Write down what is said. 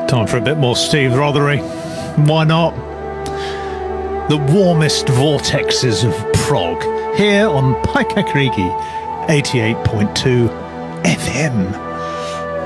Time for a bit more Steve Rothery. Why not? The warmest vortexes of prog here on Paikakriki 88.2 FM.